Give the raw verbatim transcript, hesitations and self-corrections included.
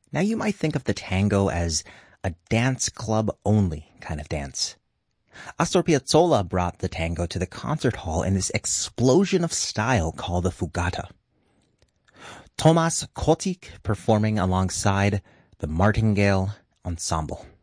Now you might think of the tango as a dance club only kind of dance. Astor Piazzolla brought the tango to the concert hall in this explosion of style called the Fugata. Thomas Kotik performing alongside the Martingale Ensemble.